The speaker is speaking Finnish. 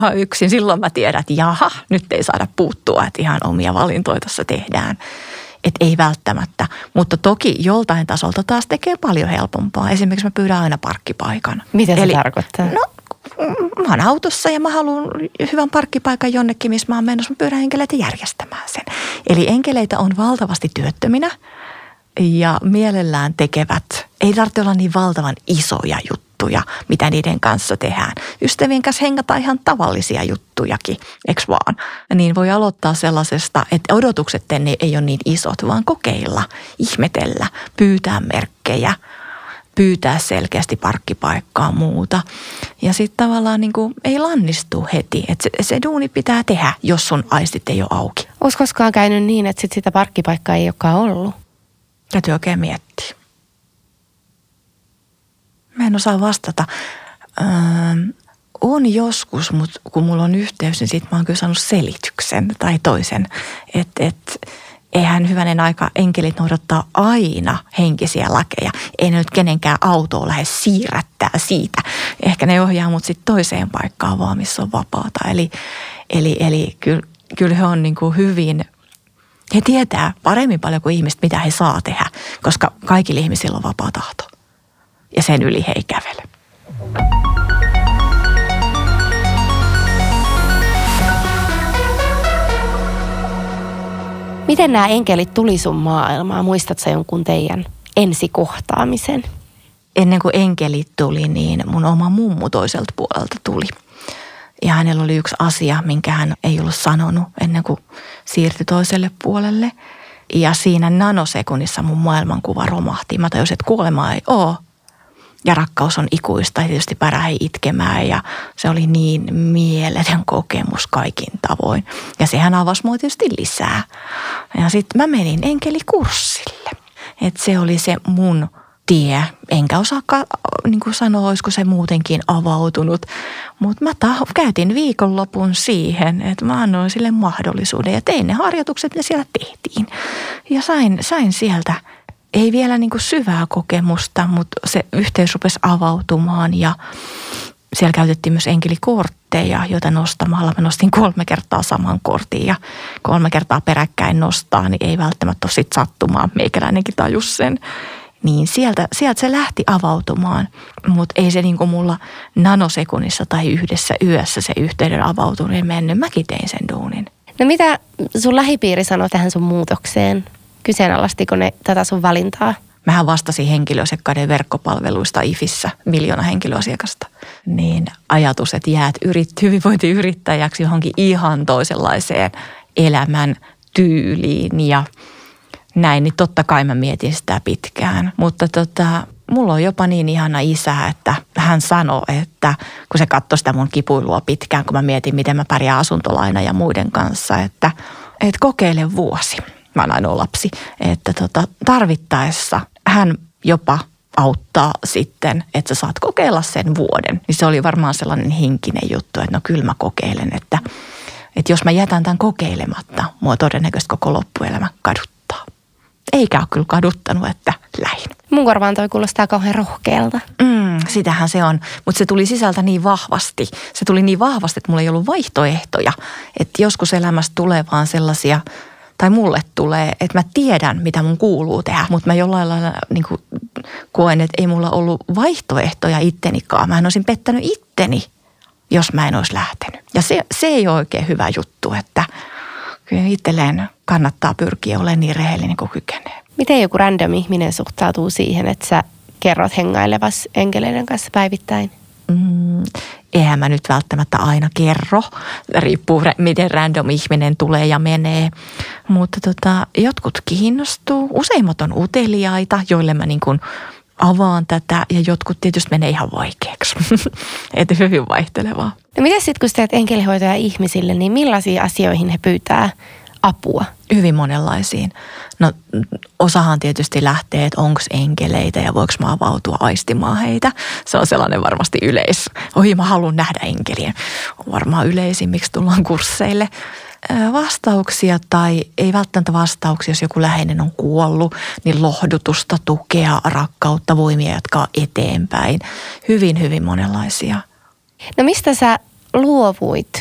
yksin. Silloin mä tiedän, että jaha, nyt ei saada puuttua, että ihan omia valintoja tässä tehdään. Että ei välttämättä, mutta toki joltain tasolta taas tekee paljon helpompaa. Esimerkiksi mä pyydän aina parkkipaikan. Mitä se tarkoittaa? No, mä oon autossa ja mä haluan hyvän parkkipaikan jonnekin, missä mä oon menossa. Mä pyydän enkeleitä järjestämään sen. Eli enkeleitä on valtavasti työttöminä ja mielellään tekevät. Ei tarvitse olla niin valtavan isoja juttuja, mitä niiden kanssa tehdään. Ystävien kanssa hengataan ihan tavallisia juttujakin, eks vaan? Niin voi aloittaa sellaisesta, että odotukset ei ole niin isot, vaan kokeilla, ihmetellä, pyytää merkkejä, pyytää selkeästi parkkipaikkaa muuta. Ja sitten tavallaan niin kuin ei lannistu heti, että se duuni pitää tehdä, jos sun aistit ei ole auki. Olis koskaan käynyt niin, että sitä parkkipaikkaa ei olekaan ollut? Täytyy oikein miettiä. Mä en osaa vastata. On joskus, mutta kun mulla on yhteys, niin sit mä oon kyllä saanut selityksen tai toisen. Että eihän hyvänen aika enkelit noudattaa aina henkisiä lakeja. Ei ne nyt kenenkään autoa lähde siirrättää siitä. Ehkä ne ohjaa mut sitten toiseen paikkaan vaan, missä on vapaata. Eli kyllä he on niin kuin hyvin. He tietää paremmin paljon kuin ihmiset, mitä he saa tehdä, koska kaikilla ihmisillä on vapaa tahto. Ja sen yli he ei kävele. Miten nämä enkelit tuli sun maailmaan? Muistatko jonkun teidän ensikohtaamisen? Ennen kuin enkelit tuli, niin mun oma mummu toiselta puolelta tuli. Ja hänellä oli yksi asia, minkä hän ei ollut sanonut ennen kuin siirtyi toiselle puolelle. Ja siinä nanosekunnissa mun maailmankuva romahti. Mä tajusin, että kuolemaa ei ole. Ja rakkaus on ikuista ja tietysti pärähi itkemään ja se oli niin mieletön kokemus kaikin tavoin. Ja sehän avasi mua tietysti lisää. Ja sitten mä menin enkelikurssille. Että se oli se mun tie. Enkä osaakaan niin kuin sanoa, olisiko se muutenkin avautunut. Mutta mä käytin viikonlopun siihen, että mä annoin sille mahdollisuuden ja tein ne harjoitukset, ne siellä tehtiin. Ja sain sieltä. Ei vielä niin kuin syvää kokemusta, mutta se yhteys rupesi avautumaan ja siellä käytettiin myös enkelikortteja, joita nostamalla mä nostin 3 kertaa saman kortin ja 3 kertaa peräkkäin nostaa, niin ei välttämättä ole sit sattumaan. Meikäläinenkin tajus sen. Niin sieltä se lähti avautumaan, mutta ei se niin kuin mulla nanosekunnissa tai yhdessä yössä se yhteyden avautuminen mennyt. Mäkin tein sen duunin. No mitä sun lähipiiri sanoi tähän sun muutokseen? Kyseenalaistiko ne tätä sun valintaa? Mähän vastasin henkilöasiakkaiden verkkopalveluista IFissä 1 miljoona henkilöasiakasta. Niin ajatus, että jäät hyvinvointiyrittäjäksi johonkin ihan toisenlaiseen elämän tyyliin ja näin, niin totta kai mä mietin sitä pitkään. Mutta mulla on jopa niin ihana isä, että hän sanoi, että kun se katsoi sitä mun kipuilua pitkään, kun mä mietin, miten mä pärjään asuntolaina ja muiden kanssa, että kokeile vuosi. Mä oon ainoa lapsi, että tarvittaessa hän jopa auttaa sitten, että sä saat kokeilla sen vuoden. Niin se oli varmaan sellainen henkinen juttu, että no kyllä mä kokeilen, että jos mä jätän tämän kokeilematta, mua todennäköisesti koko loppuelämä kaduttaa. Eikä ole kyllä kaduttanut, että lähin. Mun korvaan toi kuulostaa kauhean rohkealta. Sitähän se on, mutta se tuli sisältä niin vahvasti. Se tuli niin vahvasti, että mulla ei ollut vaihtoehtoja. Että joskus elämästä tulee vaan sellaisia, tai mulle tulee, että mä tiedän, mitä mun kuuluu tehdä. Mutta mä jollain lailla niin kuin koen, että ei mulla ollut vaihtoehtoja ittenikaan. Mä en olisin pettänyt itteni, jos mä en olisi lähtenyt. Ja se ei ole oikein hyvä juttu, että kyllä itselleen kannattaa pyrkiä olemaan niin rehellinen kuin kykenee. Miten joku random ihminen suhtautuu siihen, että sä kerrot hengailevas enkeleiden kanssa päivittäin? Eihän mä nyt välttämättä aina kerro. Riippuu, miten random ihminen tulee ja menee. Mutta jotkut kiinnostuu. Useimmat on uteliaita, joille mä niin kuin avaan tätä ja jotkut tietysti menee ihan vaikeaksi. Että hyvin vaihtelevaa. No miten sitten, kun sä teet enkelihoitoja ihmisille, niin millaisiin asioihin he pyytää apua? Hyvin monenlaisiin. No osahan tietysti lähtee, että onko enkeleitä ja voiko mä avautua aistimaan heitä. Se on sellainen varmasti mä haluan nähdä enkelien. On varmaan yleisin, miksi tullaan kursseille. Vastauksia tai ei välttämättä vastauksia, jos joku läheinen on kuollut, niin lohdutusta, tukea, rakkautta, voimia jatkaa eteenpäin. Hyvin, hyvin monenlaisia. No mistä sä luovuit